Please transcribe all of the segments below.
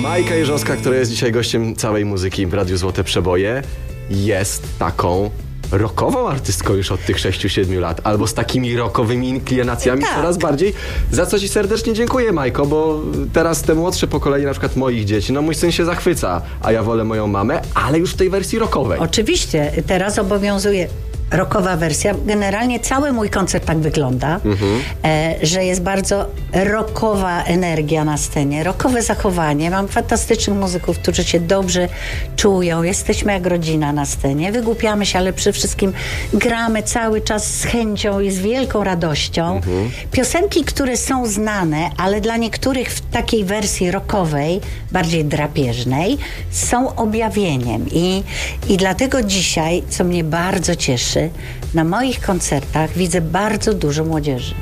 Majka Jeżowska, która jest dzisiaj gościem całej muzyki w Radiu Złote Przeboje, jest taką rockową artystką już od tych 6-7 lat, albo z takimi rockowymi inklinacjami coraz bardziej, za co ci serdecznie dziękuję, Majko, bo teraz te młodsze pokolenie, na przykład moich dzieci, no mój syn się zachwyca, a ja wolę moją mamę, ale już w tej wersji rockowej. Oczywiście, teraz obowiązuje rockowa wersja. Generalnie cały mój koncert tak wygląda, że jest bardzo rockowa energia na scenie, rockowe zachowanie. Mam fantastycznych muzyków, którzy się dobrze czują. Jesteśmy jak rodzina na scenie. Wygłupiamy się, ale przede wszystkim gramy cały czas z chęcią i z wielką radością. Piosenki, które są znane, ale dla niektórych w takiej wersji rockowej, bardziej drapieżnej, są objawieniem. I dlatego dzisiaj, co mnie bardzo cieszy, na moich koncertach widzę bardzo dużo młodzieży.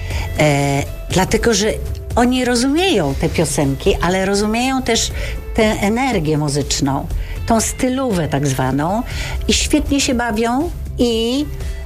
Dlatego, że oni rozumieją te piosenki, ale rozumieją też tę energię muzyczną, tą stylówę tak zwaną i świetnie się bawią i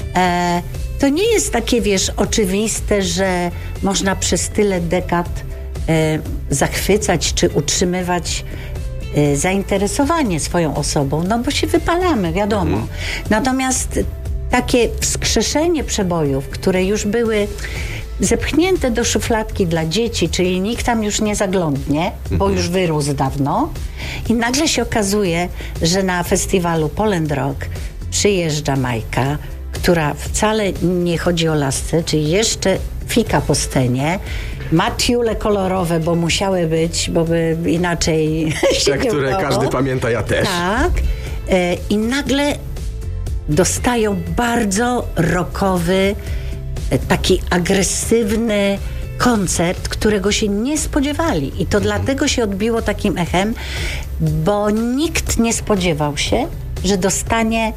to nie jest takie, wiesz, oczywiste, że można przez tyle dekad zachwycać czy utrzymywać zainteresowanie swoją osobą, no bo się wypalamy, wiadomo. Natomiast takie wskrzeszenie przebojów, które już były zepchnięte do szufladki dla dzieci, czyli nikt tam już nie zaglądnie, bo już wyrósł dawno i nagle się okazuje, że na festiwalu Poland Rock przyjeżdża Majka, która wcale nie chodzi o lasce, czyli jeszcze fika po scenie, ma tiule kolorowe, bo musiały być, bo by inaczej się te, nie które udało. każdy pamięta, ja też. Tak. I nagle dostają bardzo rockowy, taki agresywny koncert, którego się nie spodziewali. I to dlatego się odbiło takim echem, bo nikt nie spodziewał się, że dostanie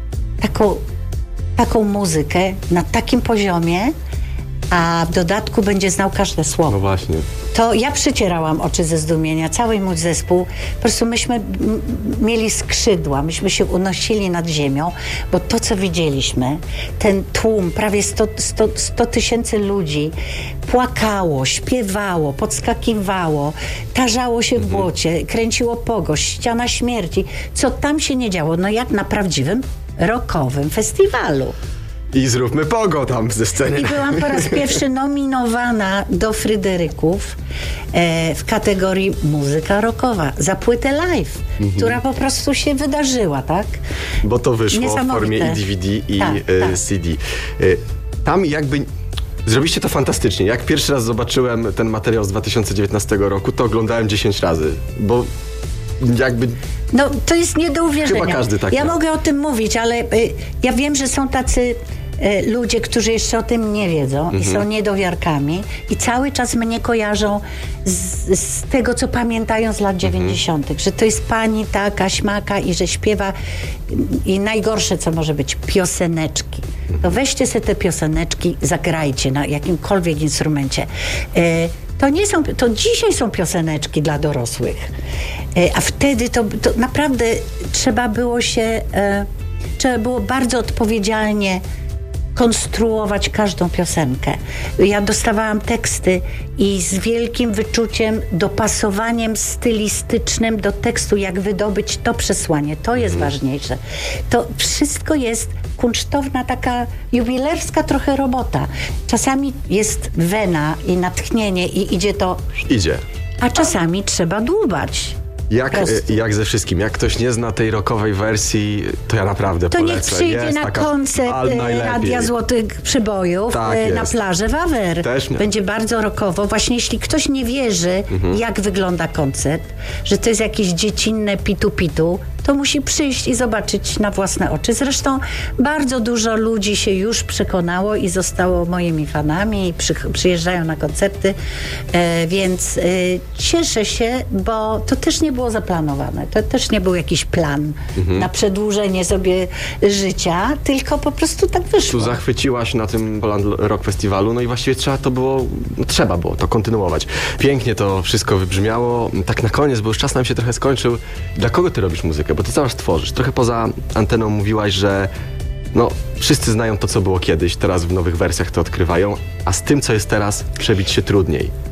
taką muzykę na takim poziomie, a w dodatku będzie znał każde słowo. No właśnie. To ja przycierałam oczy ze zdumienia, cały mój zespół. Po prostu myśmy mieli skrzydła, myśmy się unosili nad ziemią, bo to, co widzieliśmy, ten tłum, prawie 100 tysięcy ludzi, płakało, śpiewało, podskakiwało, tarzało się w błocie, kręciło pogość, ściana śmierci. Co tam się nie działo? No jak na prawdziwym rockowym festiwalu. I zróbmy pogo tam ze sceny. I byłam po raz pierwszy nominowana do Fryderyków w kategorii muzyka rockowa za płytę live, która po prostu się wydarzyła, tak? Bo to wyszło w formie i Niesamowite. DVD i Tak. CD. Tam jakby zrobiliście to fantastycznie. Jak pierwszy raz zobaczyłem ten materiał z 2019 roku, to oglądałem 10 razy, bo jakby... No, to jest nie do uwierzenia. Chyba każdy tak Ja ma. mogę o tym mówić, ale ja wiem, że są tacy ludzie, którzy jeszcze o tym nie wiedzą i są niedowiarkami i cały czas mnie kojarzą z tego, co pamiętają z lat 90., że to jest pani taka, śmaka i że śpiewa i najgorsze, co może być, pioseneczki. To weźcie sobie te pioseneczki, zagrajcie na jakimkolwiek instrumencie. To dzisiaj są pioseneczki dla dorosłych. A wtedy to naprawdę trzeba było bardzo odpowiedzialnie konstruować każdą piosenkę. Ja dostawałam teksty i z wielkim wyczuciem, dopasowaniem stylistycznym do tekstu, jak wydobyć to przesłanie. To jest ważniejsze. To wszystko jest kunsztowna, taka jubilerska trochę robota. Czasami jest wena i natchnienie i idzie to... Idzie. A czasami trzeba dłubać. Jak ze wszystkim. Jak ktoś nie zna tej rockowej wersji, to ja naprawdę To polecę. niech przyjdzie jest na taka, koncert ale najlepiej. Radia Złotych Przybojów Tak na jest. plaży Wawer. Też nie. Będzie bardzo rockowo. Właśnie jeśli ktoś nie wierzy, jak wygląda koncert, że to jest jakieś dziecinne pitu-pitu, to musi przyjść i zobaczyć na własne oczy. Zresztą bardzo dużo ludzi się już przekonało i zostało moimi fanami i przyjeżdżają na koncerty, więc cieszę się, bo to też nie było zaplanowane. To też nie był jakiś plan na przedłużenie sobie życia, tylko po prostu tak wyszło. Tu zachwyciłaś na tym Poland Rock Festiwalu, no i właściwie trzeba było to kontynuować. Pięknie to wszystko wybrzmiało. Tak na koniec, bo już czas nam się trochę skończył. Dla kogo ty robisz muzykę? Bo ty cały czas tworzysz. Trochę poza anteną mówiłaś, że wszyscy znają to, co było kiedyś, teraz w nowych wersjach to odkrywają, a z tym, co jest teraz, przebić się trudniej.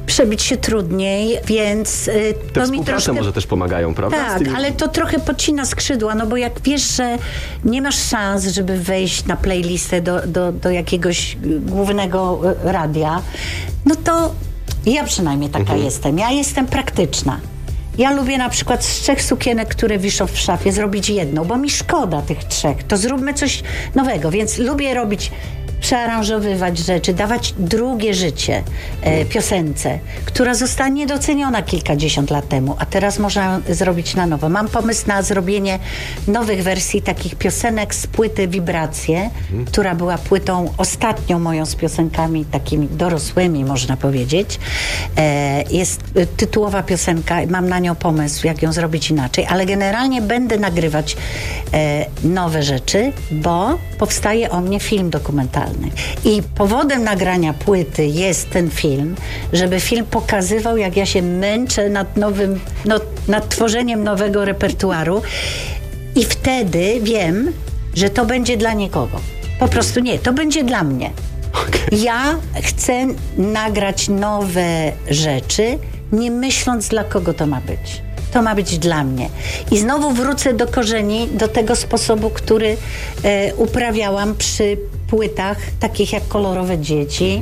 przebić się trudniej, więc Te to mi współprace troszkę... może też pomagają, prawda? Tak, ale to trochę podcina skrzydła, no bo jak wiesz, że nie masz szans, żeby wejść na playlistę do jakiegoś głównego radia, no to ja przynajmniej taka jestem. Ja jestem praktyczna. Ja lubię na przykład z 3 sukienek, które wiszą w szafie, zrobić jedną, bo mi szkoda tych 3. To zróbmy coś nowego, więc lubię robić, przearanżowywać rzeczy, dawać drugie życie piosence, która została niedoceniona kilkadziesiąt lat temu, a teraz można zrobić na nowo. Mam pomysł na zrobienie nowych wersji takich piosenek z płyty Wibracje, która była płytą ostatnią moją z piosenkami takimi dorosłymi, można powiedzieć. Jest tytułowa piosenka, mam na nią pomysł, jak ją zrobić inaczej, ale generalnie będę nagrywać nowe rzeczy, bo powstaje o mnie film dokumentalny. I powodem nagrania płyty jest ten film, żeby film pokazywał, jak ja się męczę nad tworzeniem nowego repertuaru i wtedy wiem, że to będzie dla nikogo. Po prostu nie, to będzie dla mnie. Okay. Ja chcę nagrać nowe rzeczy, nie myśląc, dla kogo to ma być. To ma być dla mnie. I znowu wrócę do korzeni, do tego sposobu, który uprawiałam przy płytach, takich jak Kolorowe dzieci,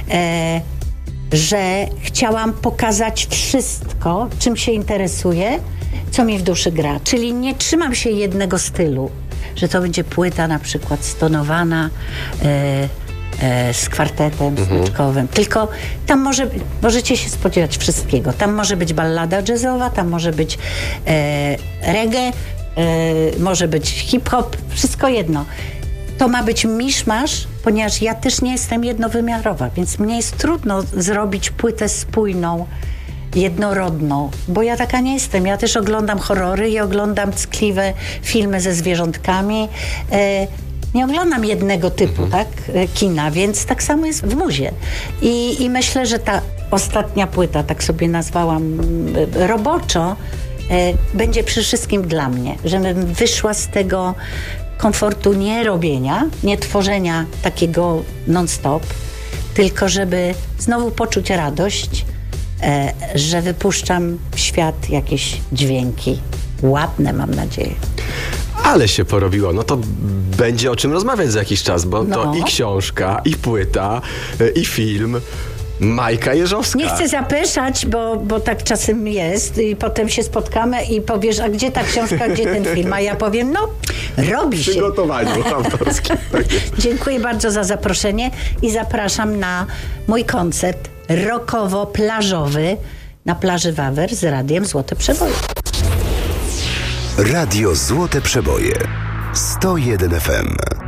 że chciałam pokazać wszystko, czym się interesuję, co mi w duszy gra. Czyli nie trzymam się jednego stylu, że to będzie płyta na przykład stonowana, z kwartetem smyczkowym. Tylko tam możecie się spodziewać wszystkiego. Tam może być ballada jazzowa, tam może być reggae, może być hip-hop, wszystko jedno. To ma być miszmasz, ponieważ ja też nie jestem jednowymiarowa, więc mnie jest trudno zrobić płytę spójną, jednorodną, bo ja taka nie jestem. Ja też oglądam horrory i oglądam ckliwe filmy ze zwierzątkami. Nie oglądam jednego typu kina, więc tak samo jest w muzie. I myślę, że ta ostatnia płyta, tak sobie nazwałam roboczo, będzie przede wszystkim dla mnie, żebym wyszła z tego komfortu nie robienia, nie tworzenia takiego non-stop, tylko żeby znowu poczuć radość, że wypuszczam w świat jakieś dźwięki ładne, mam nadzieję. Ale się porobiło, no to będzie o czym rozmawiać za jakiś czas, bo to i książka, i płyta, i film. Majka Jeżowska. Nie chcę zapeszać, bo tak czasem jest i potem się spotkamy i powiesz, a gdzie ta książka, gdzie ten film? A ja powiem, robi się. W przygotowaniu autorskim. Dziękuję bardzo za zaproszenie i zapraszam na mój koncert rockowo-plażowy na plaży Wawer z Radiem Złote Przeboje. Radio Złote Przeboje 101 FM.